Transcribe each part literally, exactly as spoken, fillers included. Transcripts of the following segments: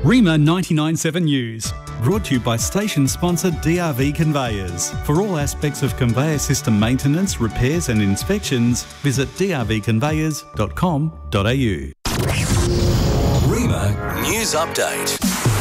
Rima ninety-nine point seven News, brought to you by station sponsor D R V Conveyors. For all aspects of conveyor system maintenance, repairs and inspections, visit d r v conveyors dot com dot a u. Rima News Update.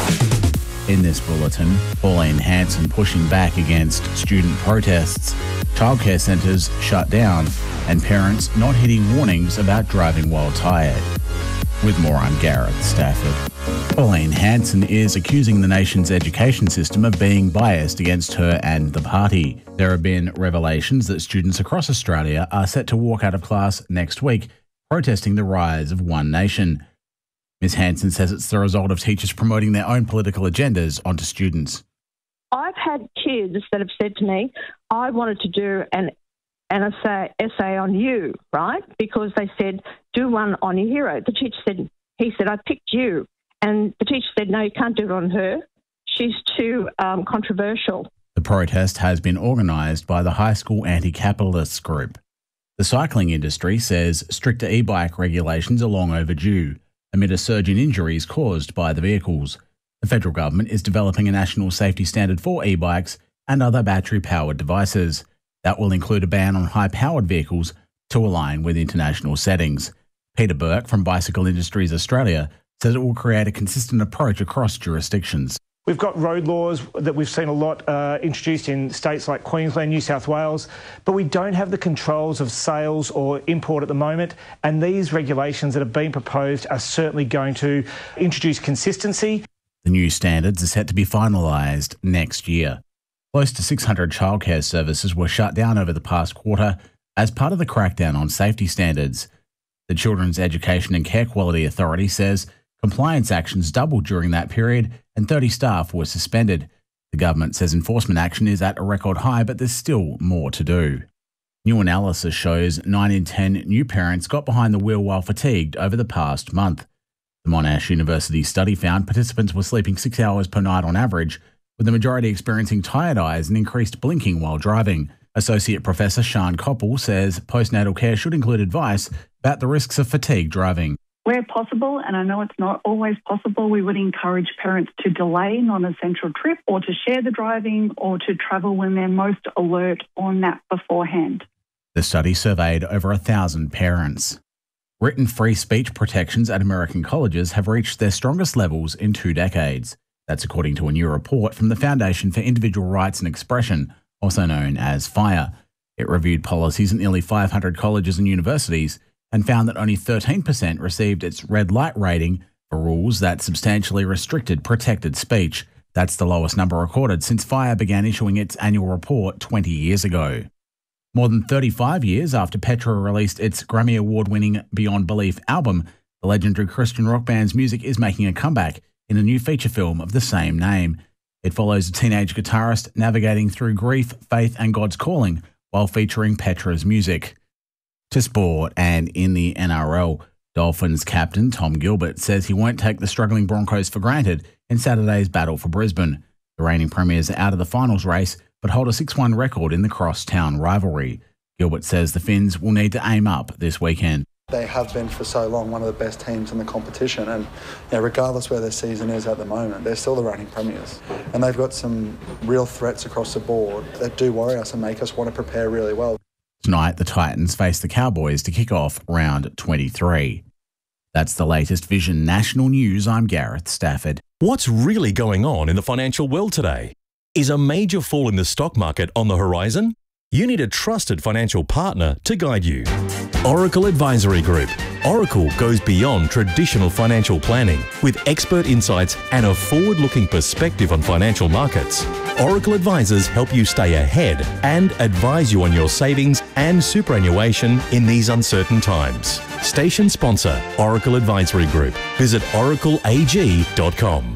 In this bulletin, Pauline Hanson pushing back against student protests, childcare centres shut down, and parents not heeding warnings about driving while tired. With more, I'm Gareth Stafford. Pauline Hanson is accusing the nation's education system of being biased against her and the party. There have been revelations that students across Australia are set to walk out of class next week, protesting the rise of One Nation. Miz Hanson says it's the result of teachers promoting their own political agendas onto students. I've had kids that have said to me, I wanted to do an an essay, essay on you, right? Because they said, do one on your hero. The teacher said, he said, I picked you. And the teacher said, no, you can't do it on her. She's too um, controversial. The protest has been organised by the High School Anti-Capitalists Group. The cycling industry says stricter e-bike regulations are long overdue, amid a surge in injuries caused by the vehicles. The federal government is developing a national safety standard for e-bikes and other battery-powered devices. That will include a ban on high-powered vehicles to align with international settings. Peter Burke from Bicycle Industries Australia says it will create a consistent approach across jurisdictions. We've got road laws that we've seen a lot uh, introduced in states like Queensland, New South Wales, but we don't have the controls of sales or import at the moment, and these regulations that have been proposed are certainly going to introduce consistency. The new standards are set to be finalised next year. Close to six hundred childcare services were shut down over the past quarter as part of the crackdown on safety standards. The Children's Education and Care Quality Authority says compliance actions doubled during that period and thirty staff were suspended. The government says enforcement action is at a record high, but there's still more to do. New analysis shows nine in ten new parents got behind the wheel while fatigued over the past month. The Monash University study found participants were sleeping six hours per night on average, with the majority experiencing tired eyes and increased blinking while driving. Associate Professor Sian Koppel says postnatal care should include advice about the risks of fatigue driving. Where possible, and I know it's not always possible, we would encourage parents to delay non-essential trip or to share the driving or to travel when they're most alert or nap beforehand. The study surveyed over a thousand parents. Written free speech protections at American colleges have reached their strongest levels in two decades. That's according to a new report from the Foundation for Individual Rights and Expression, also known as FIRE. It reviewed policies at nearly five hundred colleges and universities and found that only thirteen percent received its red light rating for rules that substantially restricted protected speech. That's the lowest number recorded since FIRE began issuing its annual report twenty years ago. More than thirty-five years after Petra released its Grammy Award-winning Beyond Belief album, the legendary Christian rock band's music is making a comeback in a new feature film of the same name. It follows a teenage guitarist navigating through grief, faith and God's calling while featuring Petra's music. To sport, and in the N R L, Dolphins captain Tom Gilbert says he won't take the struggling Broncos for granted in Saturday's battle for Brisbane. The reigning premiers are out of the finals race but hold a six one record in the crosstown rivalry. Gilbert says the Finns will need to aim up this weekend. They have been for so long one of the best teams in the competition, and you know, regardless where their season is at the moment, they're still the reigning premiers. And they've got some real threats across the board that do worry us and make us want to prepare really well. Tonight, the Titans face the Cowboys to kick off round twenty-three. That's the latest Vision National News. I'm Gareth Stafford. What's really going on in the financial world today? Is a major fall in the stock market on the horizon? You need a trusted financial partner to guide you. Oracle Advisory Group. Oracle goes beyond traditional financial planning with expert insights and a forward-looking perspective on financial markets. Oracle advisors help you stay ahead and advise you on your savings and superannuation in these uncertain times. Station sponsor, Oracle Advisory Group. Visit oracle a g dot com.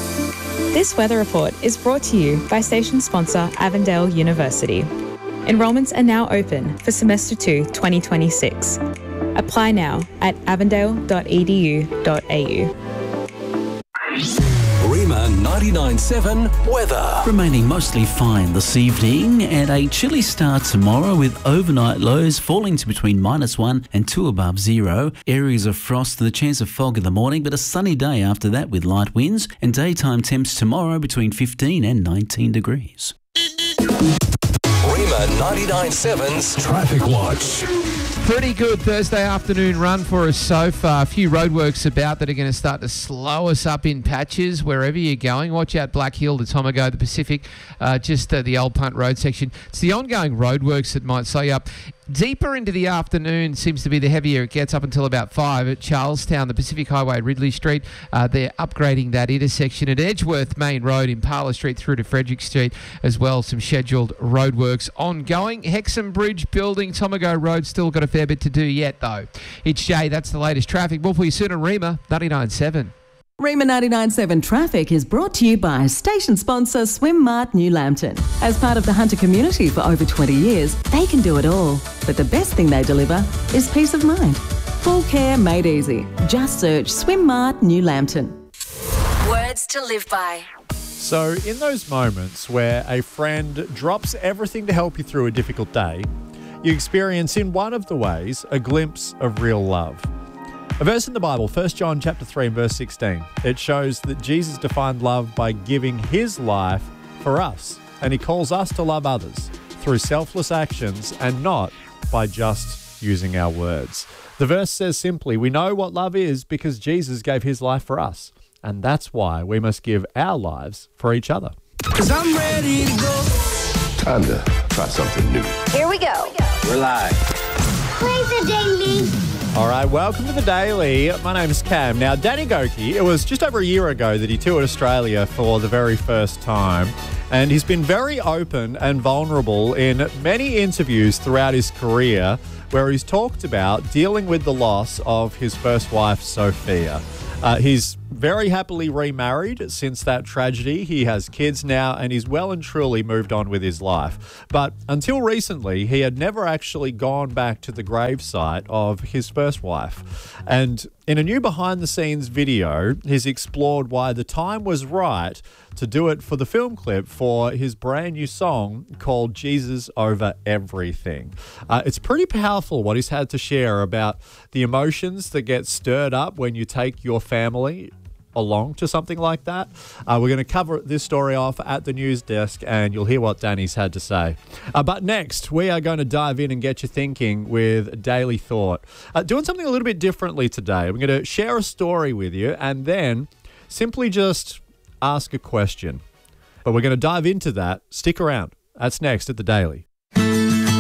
This weather report is brought to you by station sponsor Avondale University. Enrolments are now open for semester two twenty twenty-six. Apply now at avondale dot e d u dot a u. Rima ninety-nine seven weather. Remaining mostly fine this evening and a chilly start tomorrow with overnight lows falling to between minus one and two above zero. Areas of frost and the chance of fog in the morning, but a sunny day after that with light winds, and daytime temps tomorrow between fifteen and nineteen degrees. Rima ninety-nine seven's Traffic Watch. Pretty good Thursday afternoon run for us so far. A few roadworks about that are going to start to slow us up in patches wherever you're going. Watch out Black Hill to Tomago, the Pacific, uh, just uh, the Old Punt Road section. It's the ongoing roadworks that might slow you up. Deeper into the afternoon seems to be the heavier it gets up until about five at Charlestown, the Pacific Highway, Ridley Street. Uh, they're upgrading that intersection at Edgeworth Main Road, Impala Street through to Frederick Street as well. Some scheduled roadworks ongoing. Hexham Bridge building, Tomago Road, still got a fair bit to do yet though. It's Jay, that's the latest traffic. More for you soon on Rima ninety-nine seven. Rima ninety-nine seven Traffic is brought to you by station sponsor SwimMart New Lambton. As part of the Hunter community for over twenty years, they can do it all. But the best thing they deliver is peace of mind. Full care made easy. Just search SwimMart New Lambton. Words to live by. So in those moments where a friend drops everything to help you through a difficult day, you experience in one of the ways a glimpse of real love. A verse in the Bible, First John chapter three and verse sixteen, it shows that Jesus defined love by giving his life for us, and he calls us to love others through selfless actions and not by just using our words. The verse says simply, we know what love is because Jesus gave his life for us, and that's why we must give our lives for each other. 'Cause I'm ready to go. Time to try something new. Here we go. We're live. Play the daily. All right, welcome to the Daily. My name's Cam. Now, Danny Goki, it was just over a year ago that he toured Australia for the very first time, and he's been very open and vulnerable in many interviews throughout his career where he's talked about dealing with the loss of his first wife, Sophia. Uh, he's very happily remarried since that tragedy. He has kids now and he's well and truly moved on with his life. But until recently, he had never actually gone back to the gravesite of his first wife. And in a new behind-the-scenes video, he's explored why the time was right to do it for the film clip for his brand new song called Jesus Over Everything. Uh, it's pretty powerful what he's had to share about the emotions that get stirred up when you take your family along to something like that. Uh, we're going to cover this story off at the news desk and you'll hear what Danny's had to say. Uh, but next, we are going to dive in and get you thinking with Daily Thought. Uh, doing something a little bit differently today. We're going to share a story with you and then simply just ask a question. But we're going to dive into that. Stick around. That's next at the Daily.